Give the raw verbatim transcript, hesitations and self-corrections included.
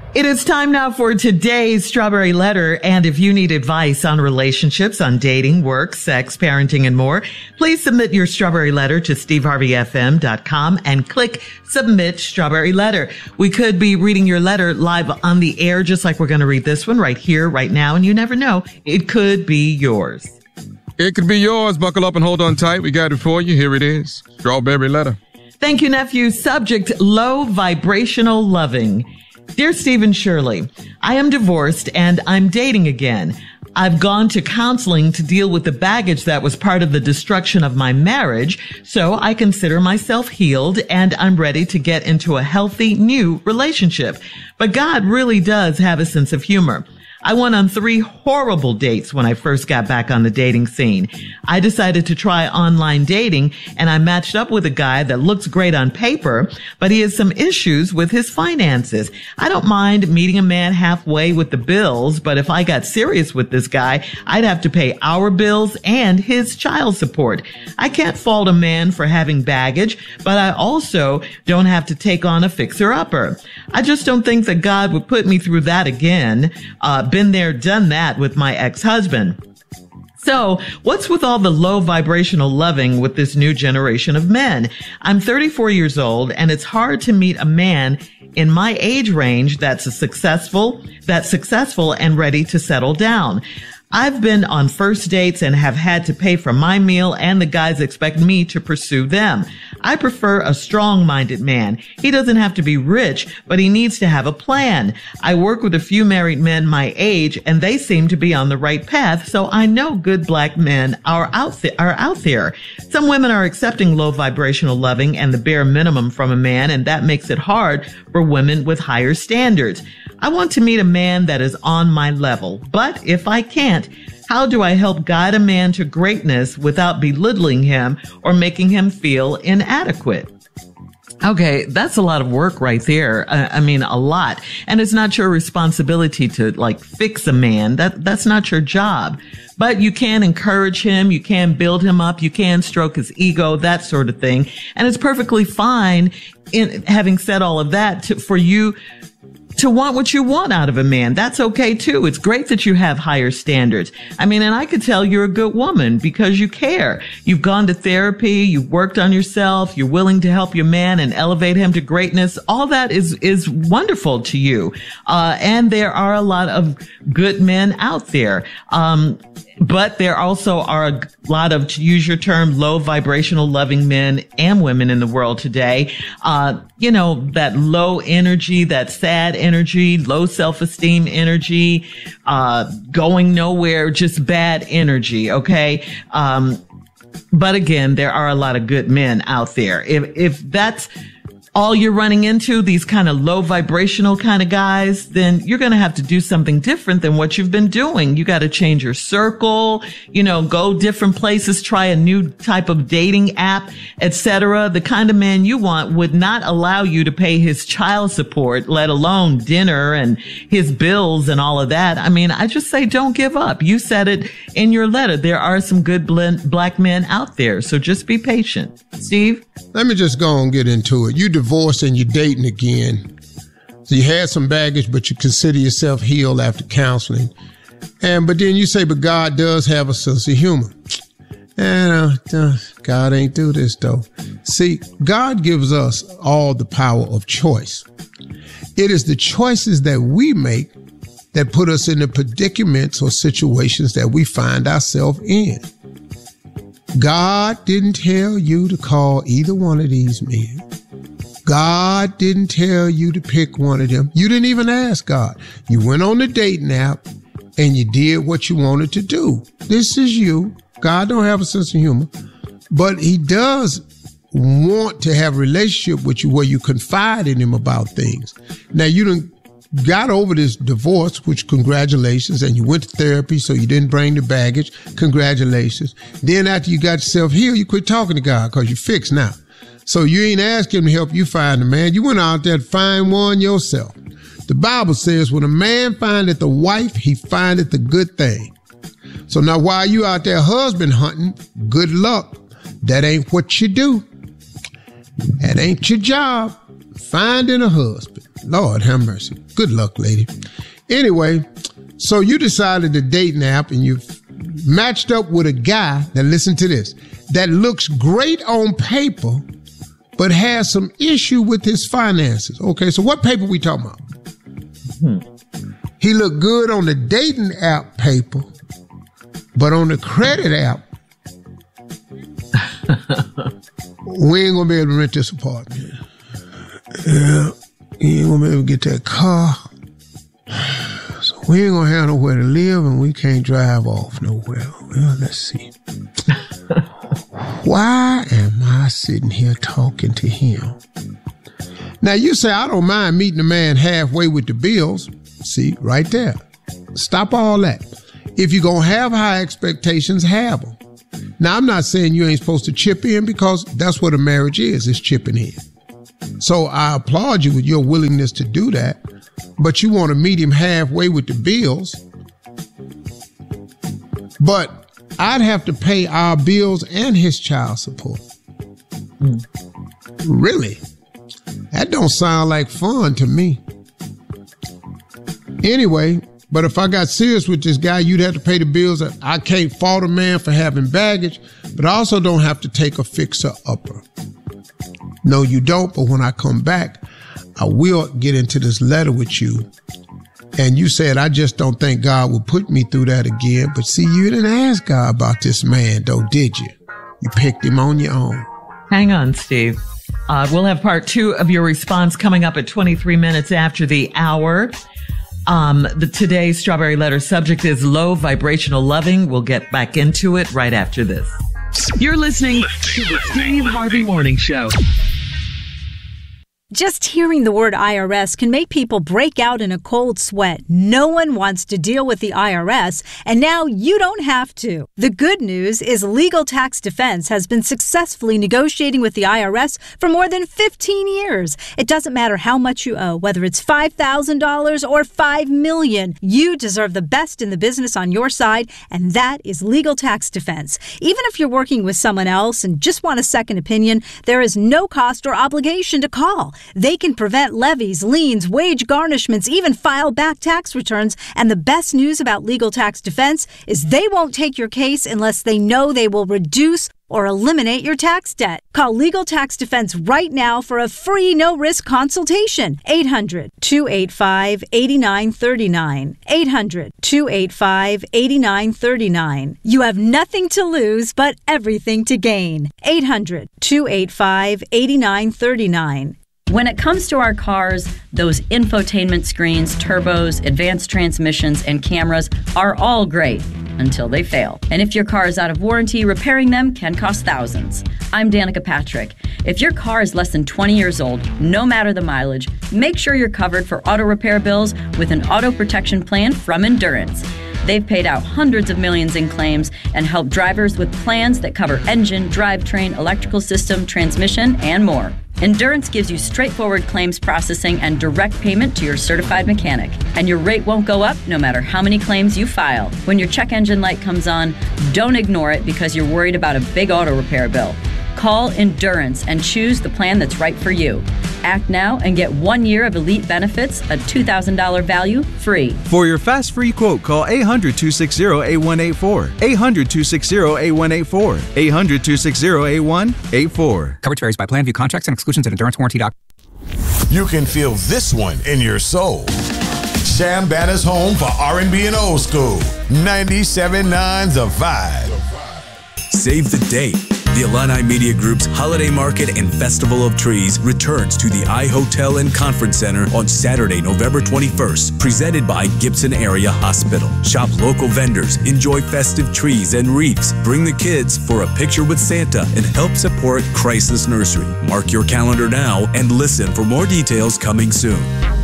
It is time now for today's Strawberry Letter. And if you need advice on relationships, on dating, work, sex, parenting, and more, please submit your Strawberry Letter to steve harvey f m dot com and click Submit Strawberry Letter. We could be reading your letter live on the air, just like we're going to read this one right here, right now. And you never know, it could be yours. It could be yours. Buckle up and hold on tight. We got it for you. Here it is. Strawberry Letter. Thank you, nephew. Subject, low vibrational loving. Dear Steve and Shirley, I am divorced and I'm dating again. I've gone to counseling to deal with the baggage that was part of the destruction of my marriage, so I consider myself healed and I'm ready to get into a healthy new relationship. But God really does have a sense of humor. I went on three horrible dates when I first got back on the dating scene. I decided to try online dating and I matched up with a guy that looks great on paper, but he has some issues with his finances. I don't mind meeting a man halfway with the bills, but if I got serious with this guy, I'd have to pay our bills and his child support. I can't fault a man for having baggage, but I also don't have to take on a fixer-upper. I just don't think that God would put me through that again. Uh, been there, done that with my ex-husband. So what's with all the low vibrational loving with this new generation of men? I'm thirty-four years old and it's hard to meet a man in my age range that's a successful, that's successful and ready to settle down. I've been on first dates and have had to pay for my meal and the guys expect me to pursue them. I prefer a strong-minded man. He doesn't have to be rich, but he needs to have a plan. I work with a few married men my age and they seem to be on the right path, so I know good black men are out, th- are out there. Some women are accepting low vibrational loving and the bare minimum from a man, and that makes it hard for women with higher standards. I want to meet a man that is on my level, but if I can't, how do I help guide a man to greatness without belittling him or making him feel inadequate? Okay, that's a lot of work right there. Uh, I mean, a lot. And it's not your responsibility to like fix a man. That, that's not your job. But you can encourage him. You can build him up. You can stroke his ego, that sort of thing. And it's perfectly fine in having said all of that to, for you to want what you want out of a man. That's okay too. It's great that you have higher standards. I mean, and I could tell you're a good woman because you care. You've gone to therapy. You've worked on yourself. You're willing to help your man and elevate him to greatness. All that is, is wonderful to you. Uh, and there are a lot of good men out there. Um, But there also are a lot of, to use your term, low vibrational loving men and women in the world today. Uh, you know, that low energy, that sad energy, low self-esteem energy, uh, going nowhere, just bad energy. Okay. Um, but again, there are a lot of good men out there. If, if that's all you're running into, these kind of low vibrational kind of guys, then you're going to have to do something different than what you've been doing. You got to change your circle, you know, go different places, try a new type of dating app, et cetera. The kind of man you want would not allow you to pay his child support, let alone dinner and his bills and all of that. I mean, I just say don't give up. You said it in your letter. There are some good black men out there, so just be patient. Steve? Let me just go and get into it. You divorced and you're dating again. So you had some baggage, but you consider yourself healed after counseling. And but then you say, but God does have a sense of humor. And uh, uh, God ain't do this, though. See, God gives us all the power of choice. It is the choices that we make that put us in the predicaments or situations that we find ourselves in. God didn't tell you to call either one of these men. God didn't tell you to pick one of them. You didn't even ask God. You went on the dating app and you did what you wanted to do. This is you. God don't have a sense of humor, but he does want to have a relationship with you where you confide in him about things. Now, you done got over this divorce, which congratulations, and you went to therapy, so you didn't bring the baggage. Congratulations. Then after you got yourself healed, you quit talking to God because you fixed now. So you ain't asked him to help you find a man. You went out there to find one yourself. The Bible says when a man findeth a wife, he findeth a good thing. So now while you out there husband hunting, good luck. That ain't what you do. That ain't your job. finding a husband. Lord have mercy. Good luck, lady. Anyway, so you decided the dating app and you've matched up with a guy, now listen to this, that looks great on paper, but has some issue with his finances. Okay, so what paper we talking about? Hmm. He looked good on the dating app paper, but on the credit app, we ain't gonna be able to rent this apartment. Yeah, you ain't gonna be able to get that car. So we ain't gonna have nowhere to live and we can't drive off nowhere. Well, let's see. Why am I sitting here talking to him? Now you say, I don't mind meeting a man halfway with the bills. See, right there. Stop all that. If you're gonna have high expectations, have them. Now, I'm not saying you ain't supposed to chip in, because that's what a marriage is, is chipping in. So I applaud you with your willingness to do that, but you want to meet him halfway with the bills. But I'd have to pay our bills and his child support. Mm. Really? That don't sound like fun to me. Anyway, but if I got serious with this guy, you'd have to pay the bills. I can't fault a man for having baggage, but I also don't have to take a fixer-upper. No, you don't, but when I come back, I will get into this letter with you. And you said, I just don't think God will put me through that again. But see, you didn't ask God about this man, though, did you? You picked him on your own. Hang on, Steve. Uh, we'll have part two of your response coming up at twenty-three minutes after the hour. Um, the today's Strawberry Letter subject is low vibrational loving. We'll get back into it right after this. You're listening to the Steve Harvey Morning Show. Just hearing the word I R S can make people break out in a cold sweat. No one wants to deal with the I R S, and now you don't have to. The good news is Legal Tax Defense has been successfully negotiating with the I R S for more than fifteen years. It doesn't matter how much you owe, whether it's five thousand dollars or five million dollars. You deserve the best in the business on your side, and that is Legal Tax Defense. Even if you're working with someone else and just want a second opinion, there is no cost or obligation to call. They can prevent levies, liens, wage garnishments, even file back tax returns. And the best news about Legal Tax Defense is they won't take your case unless they know they will reduce or eliminate your tax debt. Call Legal Tax Defense right now for a free no-risk consultation. eight hundred, two eight five, eight nine three nine. eight hundred, two eight five, eight nine three nine. You have nothing to lose but everything to gain. eight hundred, two eight five, eight nine three nine. When it comes to our cars, those infotainment screens, turbos, advanced transmissions, and cameras are all great until they fail. And if your car is out of warranty, repairing them can cost thousands. I'm Danica Patrick. If your car is less than twenty years old, no matter the mileage, make sure you're covered for auto repair bills with an auto protection plan from Endurance. They've paid out hundreds of millions in claims and helped drivers with plans that cover engine, drivetrain, electrical system, transmission, and more. Endurance gives you straightforward claims processing and direct payment to your certified mechanic. And your rate won't go up no matter how many claims you file. When your check engine light comes on, don't ignore it because you're worried about a big auto repair bill. Call Endurance and choose the plan that's right for you. Act now and get one year of elite benefits, a two thousand dollars value, free. For your fast free quote, call eight hundred, two six zero, eight one eight four. eight hundred, two six zero, eight one eight four. eight hundred, two six zero, eight one eight four. Coverage varies by plan, view contracts and exclusions at endurance warranty dot com. You can feel this one in your soul. Sham Banner's home for R and B and old school. ninety-seven point nine The Vibe. Save the date. The Illini Media Group's Holiday Market and Festival of Trees returns to the iHotel and Conference Center on Saturday, November twenty-first, presented by Gibson Area Hospital. Shop local vendors, enjoy festive trees and wreaths, bring the kids for a picture with Santa, and help support Crisis Nursery. Mark your calendar now and listen for more details coming soon.